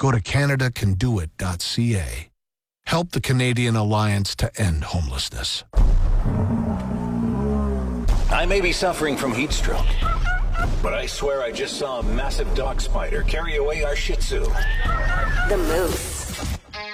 Go to CanadaCanDoIt.ca. Help the Canadian Alliance to End Homelessness. I may be suffering from heat stroke, but I swear I just saw a massive dog spider carry away our Shih Tzu. The Moose.